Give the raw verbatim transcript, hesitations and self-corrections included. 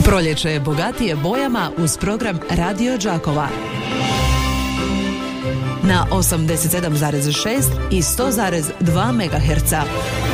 Proljeće je bogatije bojama uz program Radio Đakova. Na osamdeset sedam zarez šest i sto zarez dva megaherca.